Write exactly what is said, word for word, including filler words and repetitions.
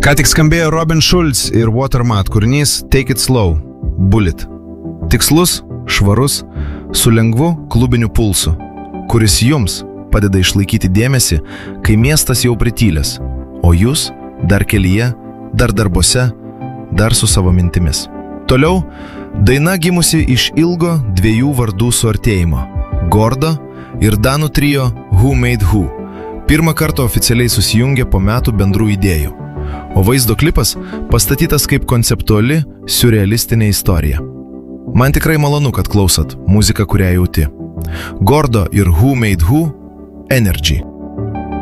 Ką tik skambėjo Robin Schulz ir Watermat kūrinys Take It Slow, Bullet. Tikslus, švarus, su lengvu klubiniu pulsu, kuris jums padeda išlaikyti dėmesį, kai miestas jau pritylęs, o jūs dar kelyje, dar darbuose, dar su savo mintimis. Toliau daina gimusi iš ilgo dviejų vardų suartėjimo – Gordo ir danų trio Who Made Who. Pirmą kartą oficialiai susijungė po metų bendrų idėjų, o vaizdo klipas pastatytas kaip konceptuali, siurrealistinė istorija. Man tikrai malonu, kad klausot muziką, kurią jauti. Gordo ir Who Made Who – Energy.